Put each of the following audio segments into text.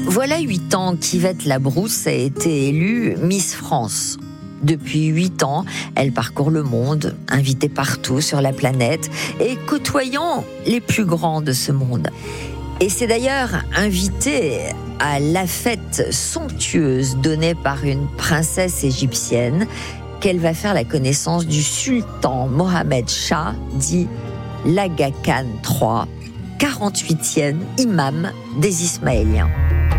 Voilà 8 ans qu'Yvette Labrousse a été élue Miss France. Depuis 8 ans, elle parcourt le monde, invitée partout sur la planète et côtoyant les plus grands de ce monde. Et c'est d'ailleurs invitée à la fête somptueuse donnée par une princesse égyptienne qu'elle va faire la connaissance du sultan Mohammed Shah, dit l'Aga Khan III, 48e imam des Ismaéliens.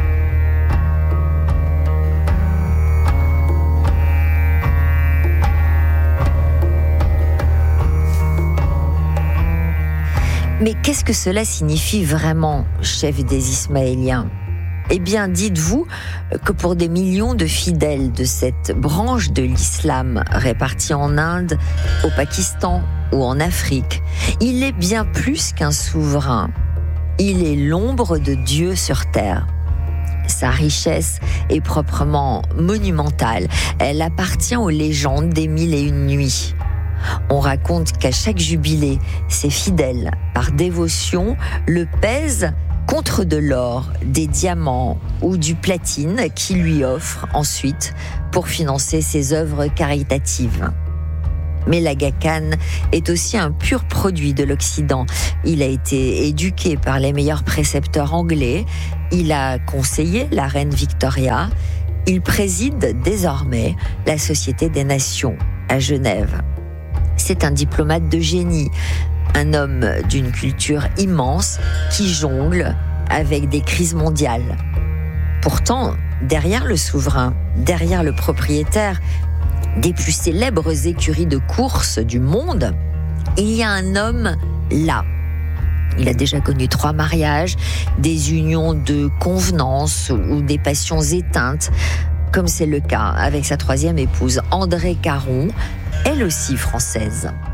Mais qu'est-ce que cela signifie vraiment, chef des Ismaéliens ? Eh bien, dites-vous que pour des millions de fidèles de cette branche de l'islam répartis en Inde, au Pakistan ou en Afrique, il est bien plus qu'un souverain. Il est l'ombre de Dieu sur terre. Sa richesse est proprement monumentale. Elle appartient aux légendes des 1001 nuits. On raconte qu'à chaque jubilé, ses fidèles, par dévotion, le pèsent contre de l'or, des diamants ou du platine qu'il lui offre ensuite pour financer ses œuvres caritatives. Mais l'Aga Khan est aussi un pur produit de l'Occident. Il a été éduqué par les meilleurs précepteurs anglais. Il a conseillé la reine Victoria. Il préside désormais la Société des Nations à Genève. C'est un diplomate de génie, un homme d'une culture immense qui jongle avec des crises mondiales. Pourtant, derrière le souverain, derrière le propriétaire des plus célèbres écuries de course du monde, il y a un homme là. Il a déjà connu 3 mariages, des unions de convenance ou des passions éteintes, comme c'est le cas avec sa 3e épouse, Andrée Caron, elle aussi française.